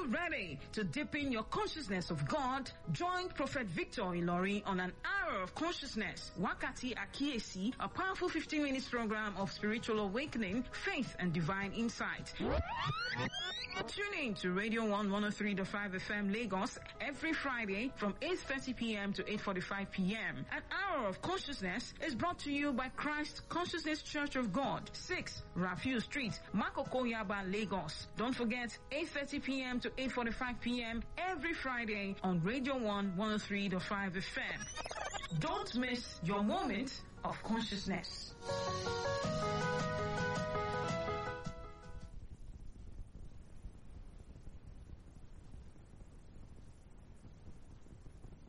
ready to deepen your consciousness of God? Join Prophet Victor Ilori on an hour of consciousness, Wakati Akiesi, a powerful 15 minutes program of spiritual awakening, faith, and divine insight. Tune in to Radio 103.5 FM Lagos every Friday from 8:30 p.m. to 8:45 p.m. An hour of consciousness is brought to you by Christ Consciousness Church of God, 6 Rafiu Street, Makoko Yaba, Lagos. Don't forget, 8:30 p.m. to 8:45 p.m. every Friday on Radio 103.5 FM. Don't miss your moment of consciousness.